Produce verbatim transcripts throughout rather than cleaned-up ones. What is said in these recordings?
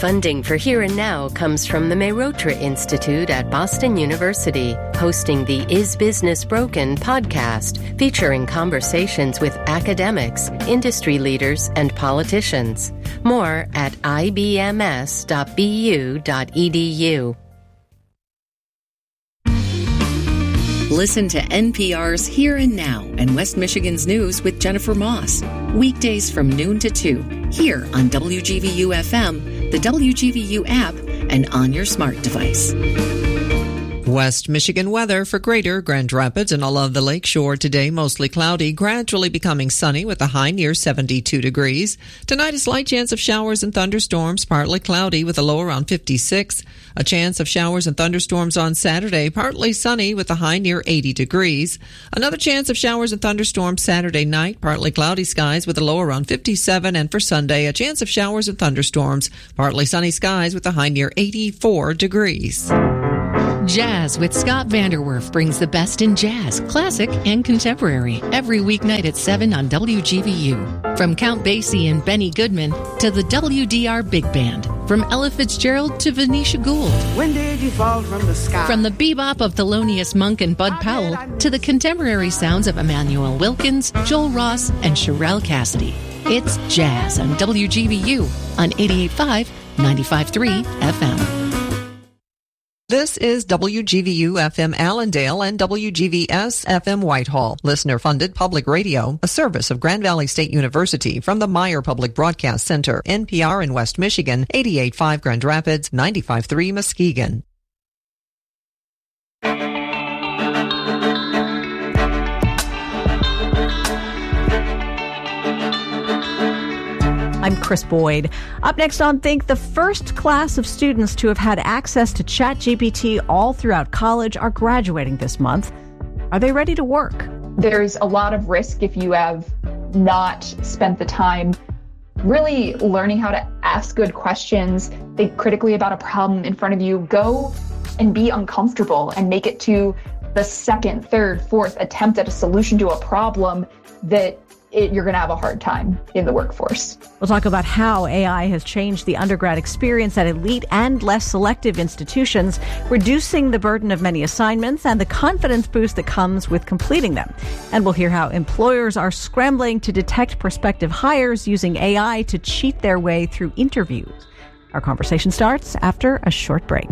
Funding for Here and Now comes from the Mehrotra Institute at Boston University, hosting the Is Business Broken podcast, featuring conversations with academics, industry leaders, and politicians. More at I B M S dot B U dot E D U. Listen to N P R's Here and Now and West Michigan's News with Jennifer Moss. Weekdays from noon to two, here on W G V U F M, the W G V U app, and on your smart device. West Michigan weather for Greater Grand Rapids and all of the lakeshore today, mostly cloudy, gradually becoming sunny with a high near seventy-two degrees. Tonight, a slight chance of showers and thunderstorms, partly cloudy with a low around fifty-six. A chance of showers and thunderstorms on Saturday, partly sunny with a high near eighty degrees. Another chance of showers and thunderstorms Saturday night, partly cloudy skies with a low around fifty-seven. And for Sunday, a chance of showers and thunderstorms, partly sunny skies with a high near eighty-four degrees. Jazz with Scott Vanderwerf brings the best in jazz, classic, and contemporary every weeknight at seven on W G V U. From Count Basie and Benny Goodman to the W D R Big Band. From Ella Fitzgerald to Venetia Gould. When did you fall from the sky? From the bebop of Thelonious Monk and Bud Powell to the contemporary sounds of Emmanuel Wilkins, Joel Ross, and Sherelle Cassidy. It's Jazz on W G V U on eighty-eight point five, ninety-five point three F M. This is W G V U F M Allendale and W G V S F M Whitehall, listener-funded public radio, a service of Grand Valley State University from the Meyer Public Broadcast Center, N P R in West Michigan, eighty-eight point five Grand Rapids, ninety-five point three Muskegon. I'm Chris Boyd. Up next on Think, the first class of students to have had access to ChatGPT all throughout college are graduating this month. Are they ready to work? There's a lot of risk if you have not spent the time really learning how to ask good questions, think critically about a problem in front of you, go and be uncomfortable and make it to the second, third, fourth attempt at a solution to a problem that It, you're going to have a hard time in the workforce. We'll talk about how A I has changed the undergrad experience at elite and less selective institutions, reducing the burden of many assignments and the confidence boost that comes with completing them. And we'll hear how employers are scrambling to detect prospective hires using A I to cheat their way through interviews. Our conversation starts after a short break.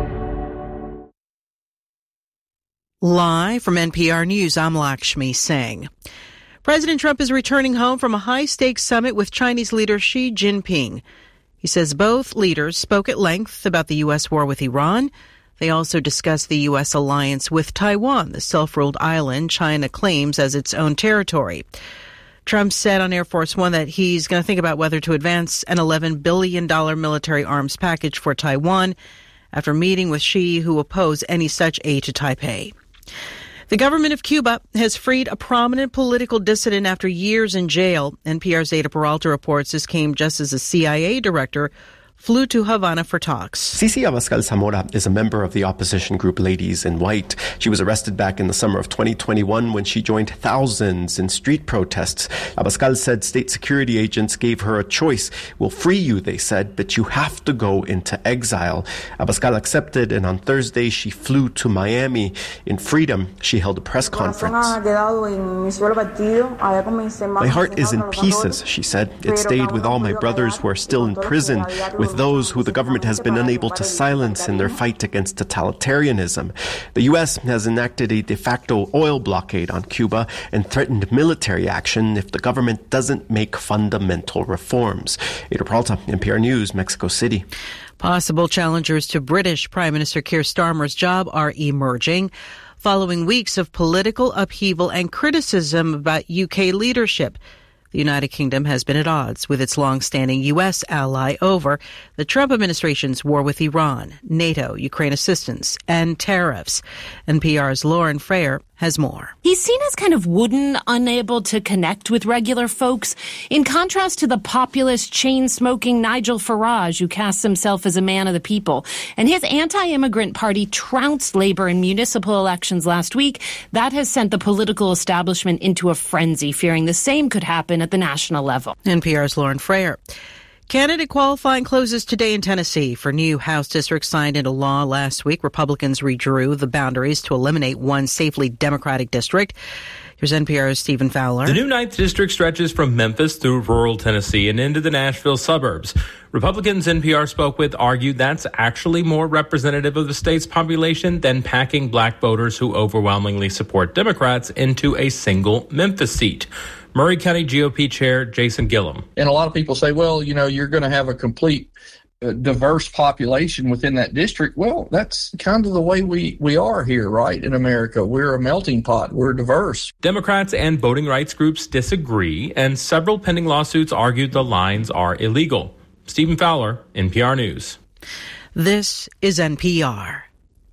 Live from N P R News, I'm Lakshmi Singh. President Trump is returning home from a high-stakes summit with Chinese leader Xi Jinping. He says both leaders spoke at length about the U S war with Iran. They also discussed the U S alliance with Taiwan, the self-ruled island China claims as its own territory. Trump said on Air Force One that he's going to think about whether to advance an eleven billion dollars military arms package for Taiwan after meeting with Xi, who opposed any such aid to Taipei. The government of Cuba has freed a prominent political dissident after years in jail. N P R's Ada Peralta reports this came just as the C I A director flew to Havana for talks. Cici Abascal Zamora is a member of the opposition group Ladies in White. She was arrested back in the summer of twenty twenty-one when she joined thousands in street protests. Abascal said state security agents gave her a choice. We'll free you, they said, but you have to go into exile. Abascal accepted, and on Thursday she flew to Miami. In freedom, she held a press conference. My heart is in pieces, she said. It stayed with all my brothers who are still in prison, with those who the government has been unable to silence in their fight against totalitarianism. The U S has enacted a de facto oil blockade on Cuba and threatened military action if the government doesn't make fundamental reforms. Ada Peralta, N P R News, Mexico City. Possible challengers to British Prime Minister Keir Starmer's job are emerging following weeks of political upheaval and criticism about U K leadership. The United Kingdom has been at odds with its long-standing U S ally over the Trump administration's war with Iran, NATO, Ukraine assistance, and tariffs. N P R's Lauren Frayer has more. He's seen as kind of wooden, unable to connect with regular folks, in contrast to the populist, chain-smoking Nigel Farage, who casts himself as a man of the people. And his anti-immigrant party trounced Labour in municipal elections last week. That has sent the political establishment into a frenzy, fearing the same could happen at the national level. N P R's Lauren Frayer. Candidate qualifying closes today in Tennessee for new House districts signed into law last week. Republicans redrew the boundaries to eliminate one safely Democratic district. Here's N P R's Stephen Fowler. The new ninth District stretches from Memphis through rural Tennessee and into the Nashville suburbs. Republicans N P R spoke with argued that's actually more representative of the state's population than packing black voters who overwhelmingly support Democrats into a single Memphis seat. Murray County G O P Chair Jason Gillum. And a lot of people say, well, you know, you're going to have a complete uh, diverse population within that district. Well, that's kind of the way we, we are here, right, in America. We're a melting pot. We're diverse. Democrats and voting rights groups disagree, and several pending lawsuits argued the lines are illegal. Stephen Fowler, N P R News. This is N P R.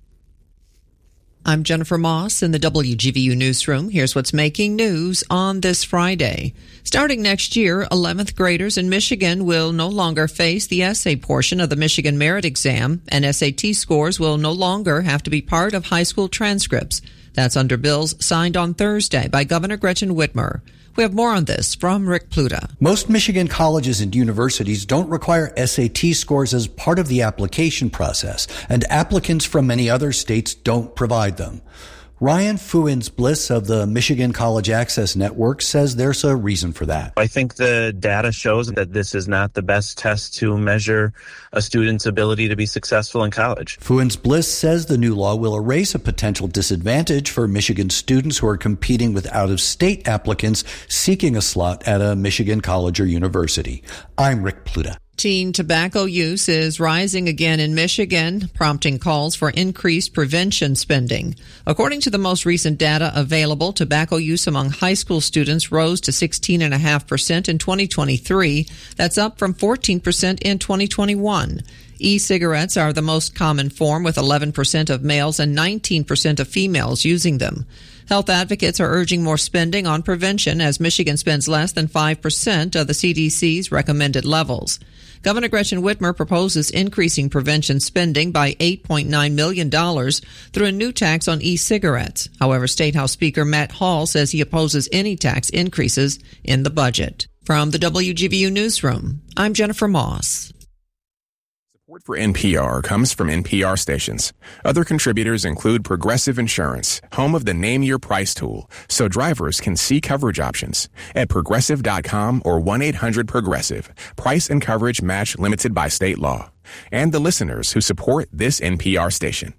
I'm Jennifer Moss in the W G V U newsroom. Here's what's making news on this Friday. Starting next year, eleventh graders in Michigan will no longer face the essay portion of the Michigan Merit Exam, and S A T scores will no longer have to be part of high school transcripts. That's under bills signed on Thursday by Governor Gretchen Whitmer. We have more on this from Rick Pluta. Most Michigan colleges and universities don't require S A T scores as part of the application process, and applicants from many other states don't provide them. Ryan Fuins-Bliss of the Michigan College Access Network says there's a reason for that. I think the data shows that this is not the best test to measure a student's ability to be successful in college. Fuins-Bliss says the new law will erase a potential disadvantage for Michigan students who are competing with out-of-state applicants seeking a slot at a Michigan college or university. I'm Rick Pluta. Teen tobacco use is rising again in Michigan, prompting calls for increased prevention spending. According to the most recent data available, tobacco use among high school students rose to sixteen point five percent in twenty twenty-three. That's up from fourteen percent in twenty twenty-one. E-cigarettes are the most common form, with eleven percent of males and nineteen percent of females using them. Health advocates are urging more spending on prevention, as Michigan spends less than five percent of the C D C's recommended levels. Governor Gretchen Whitmer proposes increasing prevention spending by eight point nine million dollars through a new tax on e-cigarettes. However, State House Speaker Matt Hall says he opposes any tax increases in the budget. From the W G V U Newsroom, I'm Jennifer Moss. Support for N P R comes from N P R stations. Other contributors include Progressive Insurance, home of the Name Your Price tool, so drivers can see coverage options at progressive dot com or one eight hundred progressive. Price and coverage match limited by state law. And the listeners who support this N P R station.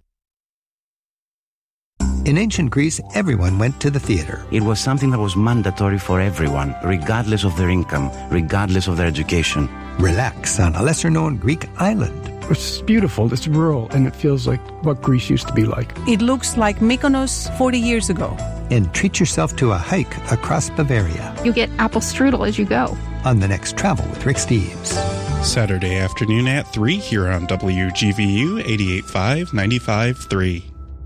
In ancient Greece, everyone went to the theater. It was something that was mandatory for everyone, regardless of their income, regardless of their education. Relax on a lesser-known Greek island. It's beautiful, it's rural, and it feels like what Greece used to be like. It looks like Mykonos forty years ago. And treat yourself to a hike across Bavaria. You get apple strudel as you go. On the next Travel with Rick Steves. Saturday afternoon at three here on W G V U eighty-eight point five, ninety-five point three.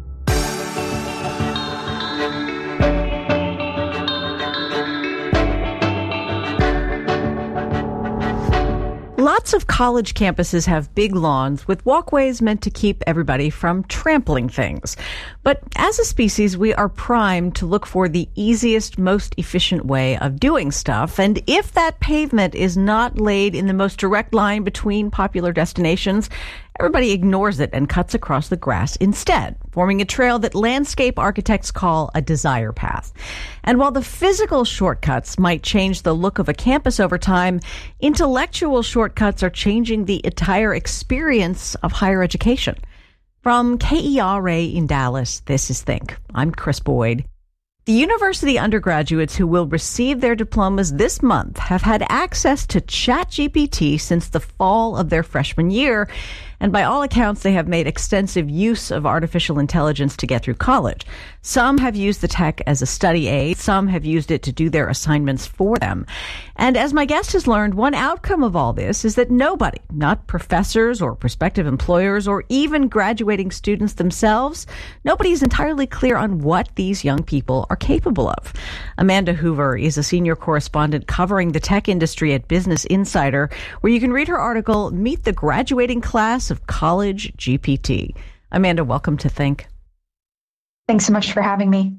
Lots of college campuses have big lawns with walkways meant to keep everybody from trampling things. But as a species, we are primed to look for the easiest, most efficient way of doing stuff. And if that pavement is not laid in the most direct line between popular destinations, everybody ignores it and cuts across the grass instead, forming a trail that landscape architects call a desire path. And while the physical shortcuts might change the look of a campus over time, intellectual shortcuts are changing the entire experience of higher education. From K E R A in Dallas, this is Think. I'm Chris Boyd. The university undergraduates who will receive their diplomas this month have had access to ChatGPT since the fall of their freshman year, and by all accounts, they have made extensive use of artificial intelligence to get through college. Some have used the tech as a study aid. Some have used it to do their assignments for them. And as my guest has learned, one outcome of all this is that nobody, not professors or prospective employers or even graduating students themselves, nobody is entirely clear on what these young people are capable of. Amanda Hoover is a senior correspondent covering the tech industry at Business Insider, where you can read her article, Meet the Graduating Class of College G P T. Amanda, welcome to Think. Thanks so much for having me.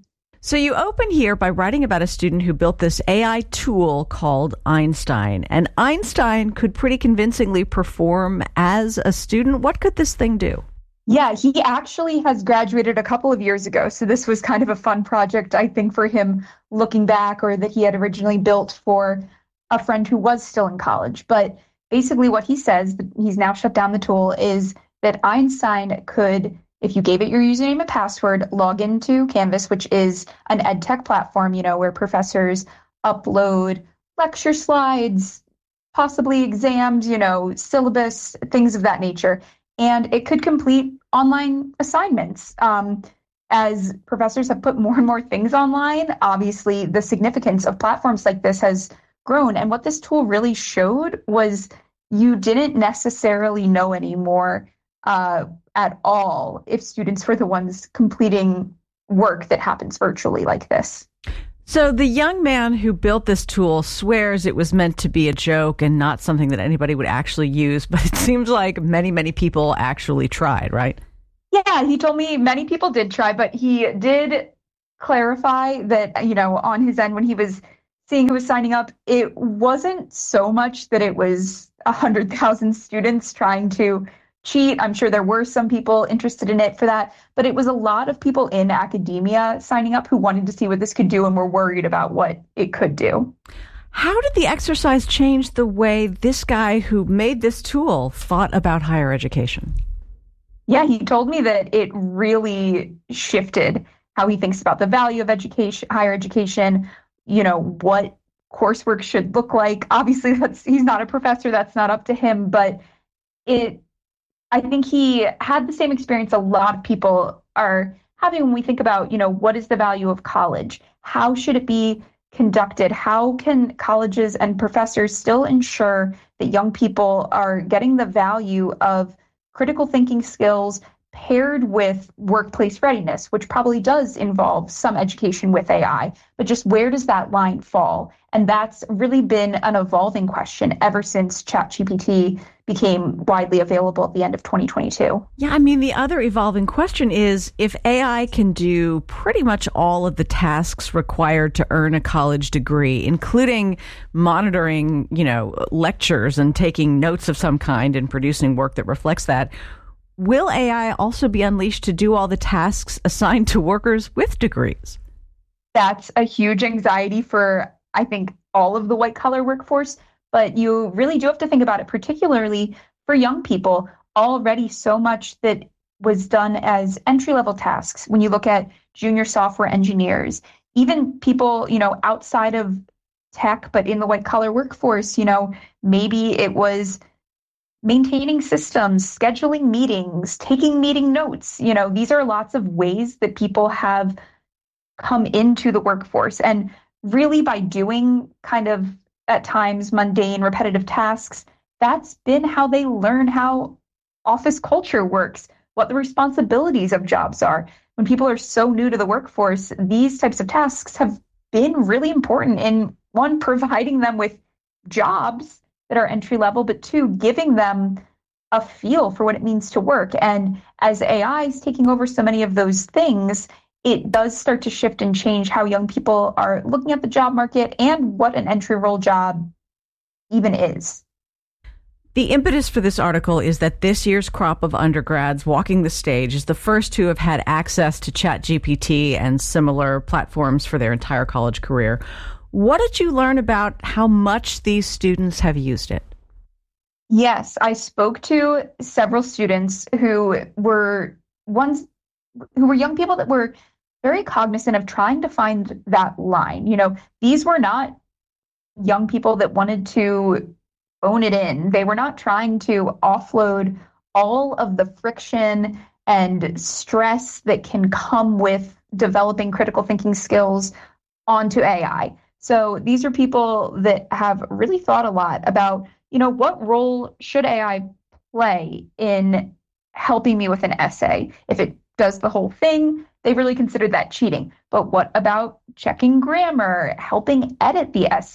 So you open here by writing about a student who built this A I tool called Einstein. And Einstein could pretty convincingly perform as a student. What could this thing do? Yeah, he actually has graduated a couple of years ago. So this was kind of a fun project, I think, for him looking back, or that he had originally built for a friend who was still in college. But basically what he says, he's now shut down the tool, is that Einstein could, if you gave it your username and password, log into Canvas, which is an ed tech platform, you know, where professors upload lecture slides, possibly exams, you know, syllabus, things of that nature. And it could complete online assignments. Um, as professors have put more and more things online, obviously the significance of platforms like this has grown. And what this tool really showed was you didn't necessarily know anymore uh, at all if students were the ones completing work that happens virtually like this. So the young man who built this tool swears it was meant to be a joke and not something that anybody would actually use, but it seems like many, many people actually tried, right? Yeah, he told me many people did try, but he did clarify that, you know, on his end when he was seeing who was signing up, it wasn't so much that it was one hundred thousand students trying to cheat. I'm sure there were some people interested in it for that, but it was a lot of people in academia signing up who wanted to see what this could do and were worried about what it could do. How did the exercise change the way this guy who made this tool thought about higher education? Yeah, he told me that it really shifted how he thinks about the value of education, higher education, you know, what coursework should look like. Obviously, that's he's not a professor, that's not up to him, but it I think he had the same experience a lot of people are having when we think about, you know, what is the value of college? How should it be conducted? How can colleges and professors still ensure that young people are getting the value of critical thinking skills paired with workplace readiness, which probably does involve some education with A I, but just where does that line fall? And that's really been an evolving question ever since ChatGPT became widely available at the end of twenty twenty-two. Yeah, I mean, the other evolving question is if A I can do pretty much all of the tasks required to earn a college degree, including monitoring, you know, lectures and taking notes of some kind and producing work that reflects that, will A I also be unleashed to do all the tasks assigned to workers with degrees? That's a huge anxiety for, I think, all of the white-collar workforce. But you really do have to think about it, particularly for young people. Already so much that was done as entry-level tasks. When you look at junior software engineers, even people, you know, outside of tech, but in the white-collar workforce, you know, maybe it was maintaining systems, scheduling meetings, taking meeting notes. You know, these are lots of ways that people have come into the workforce. And really by doing kind of at times mundane, repetitive tasks, that's been how they learn how office culture works, what the responsibilities of jobs are. When people are so new to the workforce, these types of tasks have been really important in, one, providing them with jobs that are entry level, but two, giving them a feel for what it means to work. And as A I is taking over so many of those things, it does start to shift and change how young people are looking at the job market and what an entry role job even is. The impetus for this article is that this year's crop of undergrads walking the stage is the first to have had access to ChatGPT and similar platforms for their entire college career. What did you learn about how much these students have used it? Yes, I spoke to several students who were ones who were young people that were very cognizant of trying to find that line. You know, these were not young people that wanted to phone it in. They were not trying to offload all of the friction and stress that can come with developing critical thinking skills onto A I. So these are people that have really thought a lot about, you know, what role should A I play in helping me with an essay? If it does the whole thing, they really considered that cheating. But what about checking grammar, helping edit the essay?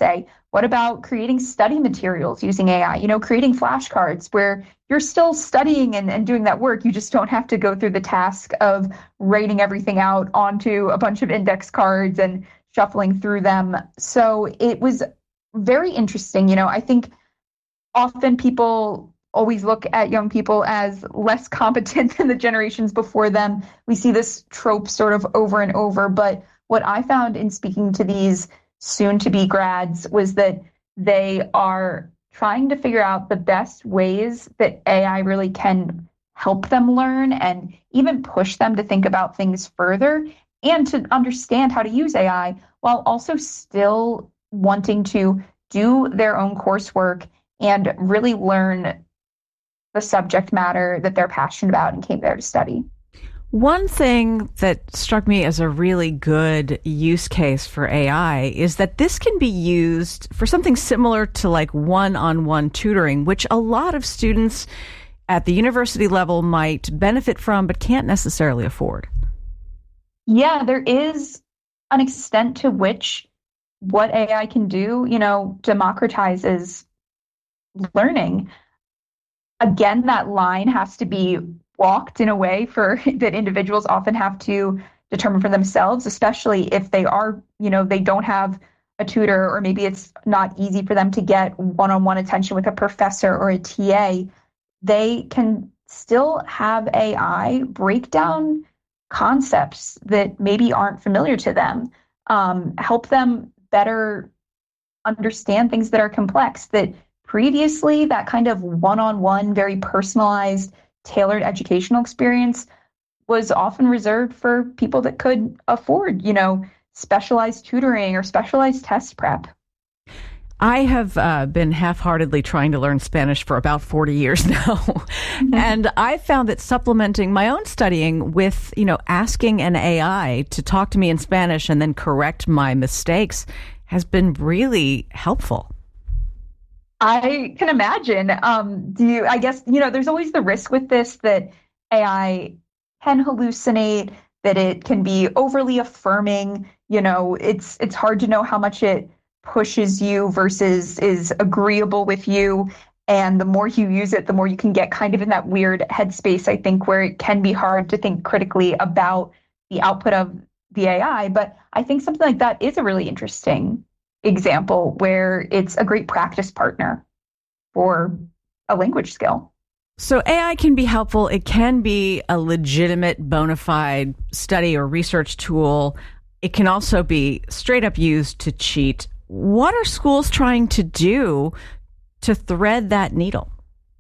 What about creating study materials using A I? You know, creating flashcards where you're still studying and, and doing that work. You just don't have to go through the task of writing everything out onto a bunch of index cards and shuffling through them. So it was very interesting. You know, I think often people always look at young people as less competent than the generations before them. We see this trope sort of over and over. But what I found in speaking to these soon-to-be grads was that they are trying to figure out the best ways that A I really can help them learn and even push them to think about things further and to understand how to use A I while also still wanting to do their own coursework and really learn the subject matter that they're passionate about and came there to study. One thing that struck me as a really good use case for A I is that this can be used for something similar to like one-on-one tutoring, which a lot of students at the university level might benefit from, but can't necessarily afford. Yeah, there is an extent to which what A I can do, you know, democratizes learning. Again, that line has to be walked in a way for that individuals often have to determine for themselves, especially if they are, you know, they don't have a tutor, or maybe it's not easy for them to get one-on-one attention with a professor or a T A. They can still have A I break down concepts that maybe aren't familiar to them, um, help them better understand things that are complex, that previously that kind of one-on-one, very personalized, tailored educational experience was often reserved for people that could afford, you know, specialized tutoring or specialized test prep. I have uh, been half-heartedly trying to learn Spanish for about forty years now. Mm-hmm. And I found that supplementing my own studying with, you know, asking an A I to talk to me in Spanish and then correct my mistakes has been really helpful. I can imagine. Um, do you, I guess, you know, there's always the risk with this that A I can hallucinate, that it can be overly affirming. You know, it's it's hard to know how much it pushes you versus is agreeable with you. And the more you use it, the more you can get kind of in that weird headspace, I think, where it can be hard to think critically about the output of the A I. But I think something like that is a really interesting example where it's a great practice partner for a language skill. So A I can be helpful. It can be a legitimate, bona fide study or research tool. It can also be straight up used to cheat. What are schools trying to do to thread that needle?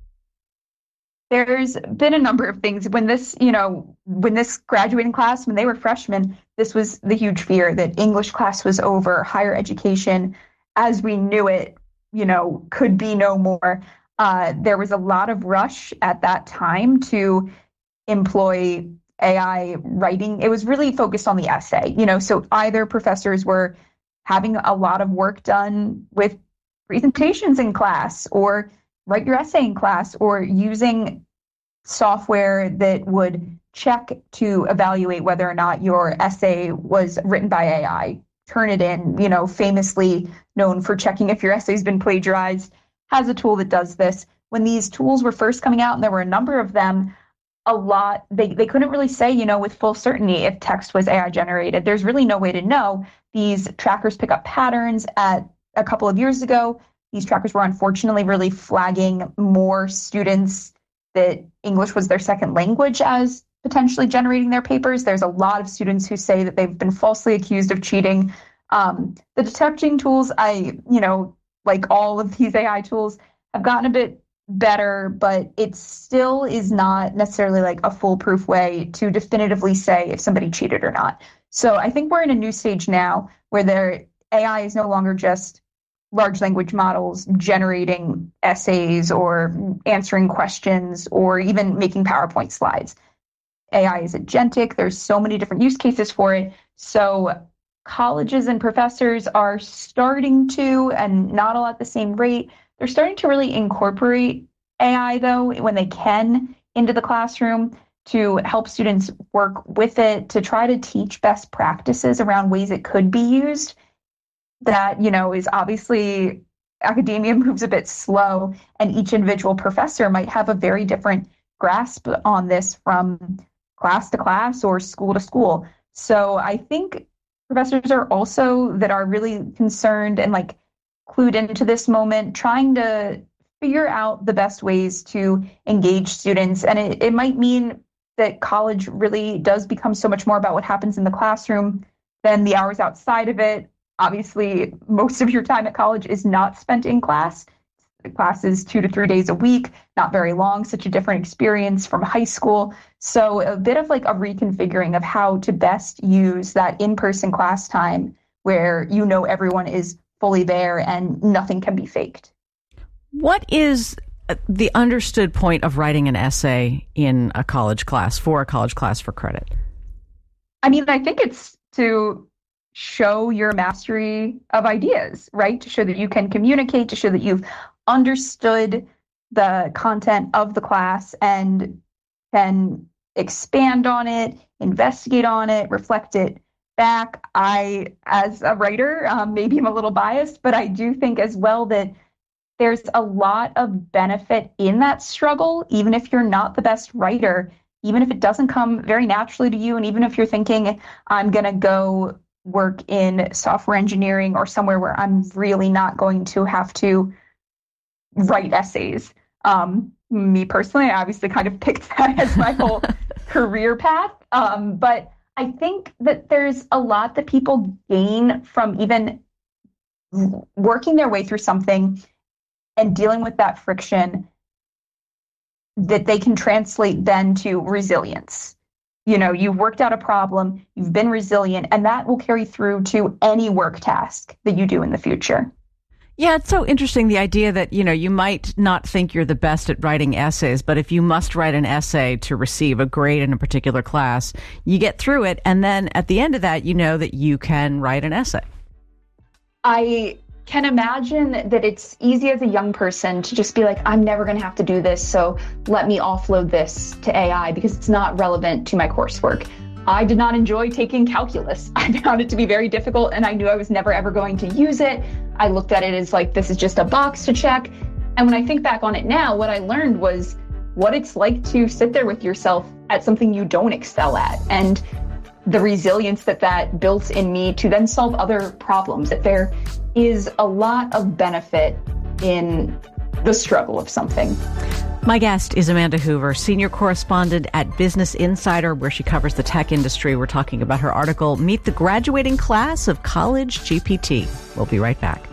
There's been a number of things. When this, you know, when this graduating class, when they were freshmen, this was the huge fear that English class was over, higher education as we knew it, you know, could be no more. Uh, there was a lot of rush at that time to employ A I writing. It was really focused on the essay, you know, so either professors were having a lot of work done with presentations in class, or write your essay in class, or using software that would check to evaluate whether or not your essay was written by A I. Turnitin, you know, famously known for checking if your essay's been plagiarized, has a tool that does this. When these tools were first coming out, and there were a number of them, a lot, they, they couldn't really say, you know, with full certainty if text was A I generated. There's really no way to know. These trackers pick up patterns. At a couple of years ago, these trackers were unfortunately really flagging more students that English was their second language as potentially generating their papers. There's a lot of students who say that they've been falsely accused of cheating. Um, the detecting tools, I, you know, like all of these A I tools, have gotten a bit better, but it still is not necessarily like a foolproof way to definitively say if somebody cheated or not. So I think we're in a new stage now where there A I is no longer just large language models generating essays or answering questions or even making PowerPoint slides. A I is agentic. There's so many different use cases for it. So colleges and professors are starting to, and not all at the same rate, they're starting to really incorporate A I, though, when they can, into the classroom to help students work with it, to try to teach best practices around ways it could be used. that, you know, is obviously academia moves a bit slow, and each individual professor might have a very different grasp on this from class to class or school to school. So I think professors are also that are really concerned and like clued into this moment, trying to figure out the best ways to engage students. And it, it might mean that college really does become so much more about what happens in the classroom than the hours outside of it. Obviously, most of your time at college is not spent in class. Class is two to three days a week, not very long, such a different experience from high school. So a bit of like a reconfiguring of how to best use that in-person class time where you know everyone is fully there and nothing can be faked. What is the understood point of writing an essay in a college class, for a college class for credit? I mean, I think it's to show your mastery of ideas, right? To show that you can communicate, to show that you've understood the content of the class and can expand on it, investigate on it, reflect it back. I, as a writer, um, maybe I'm a little biased, but I do think as well that there's a lot of benefit in that struggle, even if you're not the best writer, even if it doesn't come very naturally to you, and even if you're thinking, I'm going to go work in software engineering or somewhere where I'm really not going to have to write essays. Um, me personally, I obviously kind of picked that as my whole career path. Um, but I think that there's a lot that people gain from even working their way through something and dealing with that friction that they can translate then to resilience. You know, you've worked out a problem, you've been resilient, and that will carry through to any work task that you do in the future. Yeah, it's so interesting, the idea that, you know, you might not think you're the best at writing essays, but if you must write an essay to receive a grade in a particular class, you get through it, and then at the end of that, you know that you can write an essay. I can imagine that it's easy as a young person to just be like, I'm never going to have to do this, so let me offload this to A I because it's not relevant to my coursework. I did not enjoy taking calculus. I found it to be very difficult, and I knew I was never ever going to use it. I looked at it as like, this is just a box to check. And when I think back on it now, what I learned was what it's like to sit there with yourself at something you don't excel at, and the resilience that that built in me to then solve other problems. That there is a lot of benefit in the struggle of something. My guest is Amanda Hoover, senior correspondent at Business Insider, where she covers the tech industry. We're talking about her article, Meet the Graduating Class of College G P T. We'll be right back.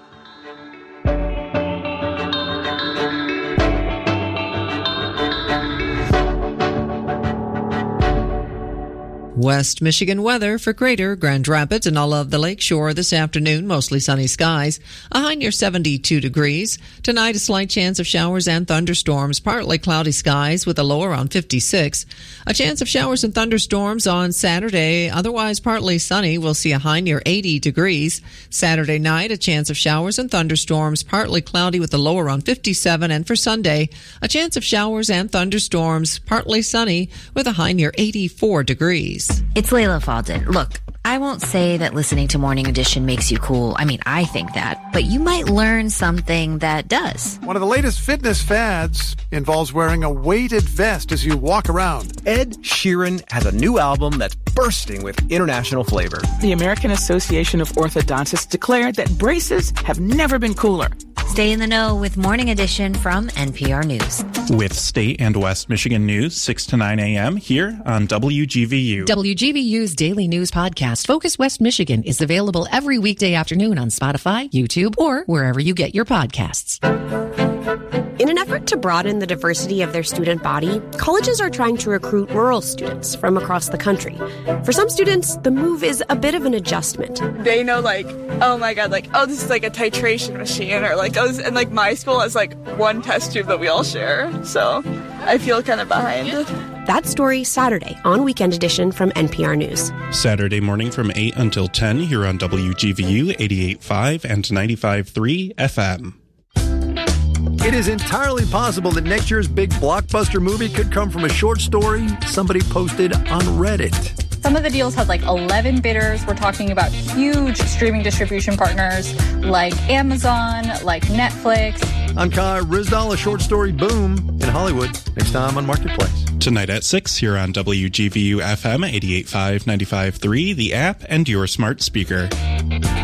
West Michigan weather for Greater Grand Rapids and all of the lakeshore this afternoon. Mostly sunny skies. A high near seventy-two degrees. Tonight, a slight chance of showers and thunderstorms. Partly cloudy skies with a low around fifty-six. A chance of showers and thunderstorms on Saturday. Otherwise, partly sunny. We'll see a high near eighty degrees. Saturday night, a chance of showers and thunderstorms. Partly cloudy with a low around fifty-seven. And for Sunday, a chance of showers and thunderstorms. Partly sunny with a high near eighty-four degrees. It's Layla Falden. Look, I won't say that listening to Morning Edition makes you cool. I mean, I think that. But you might learn something that does. One of the latest fitness fads involves wearing a weighted vest as you walk around. Ed Sheeran has a new album that's bursting with international flavor. The American Association of Orthodontists declared that braces have never been cooler. Stay in the know with Morning Edition from N P R News. With State and West Michigan News, six to nine a.m. here on W G V U. W G V U's daily news podcast, Focus West Michigan, is available every weekday afternoon on Spotify, YouTube, or wherever you get your podcasts. In an effort to broaden the diversity of their student body, colleges are trying to recruit rural students from across the country. For some students, the move is a bit of an adjustment. They know, like, oh my god, like, oh, this is like a titration machine, or like, oh, this, and like my school has like one test tube that we all share, so I feel kind of behind. That story Saturday on Weekend Edition from N P R News. Saturday morning from eight until ten here on W G V U eighty-eight point five and ninety-five point three F M. It is entirely possible that next year's big blockbuster movie could come from a short story somebody posted on Reddit. Some of the deals had like eleven bidders. We're talking about huge streaming distribution partners like Amazon, like Netflix. I'm Kai Rizdal, a short story boom in Hollywood. Next time on Marketplace. Tonight at six here on W G V U F M eighty-eight point five, ninety-five point three, the app, and your smart speaker.